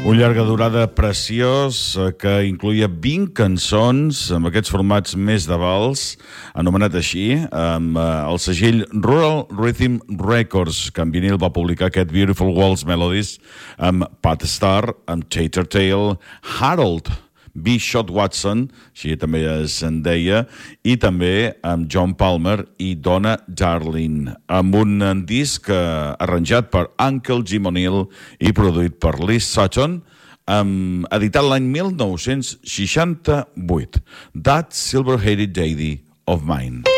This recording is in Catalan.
Un llarga durada preciós que incluïa 20 cançons amb aquests formats més de vals, anomenat així, amb el segell Rural Rhythm Records, que en vinil va publicar aquest Beautiful Waltz Melodies amb Pat Starr, amb Tater Tail, Harold B. Shot Watson, així també se'n deia, i també amb John Palmer i Donna Darling, amb un disc arranjat per Uncle Jim O'Neill i produït per Lee Sutton, editat l'any 1968, That Silver-Headed Daddy of Mine.